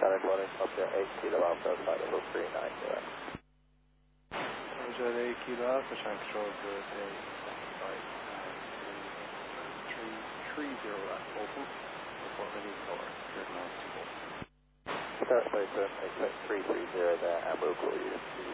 Charlie 20, Scorpio 8 Kilo Alpha, flight level 390. Roger, 8 Kilo Alpha, trying to control the flight 330 at Open, report ready for cleared now. Start 37, expect 330 there, and we'll call you.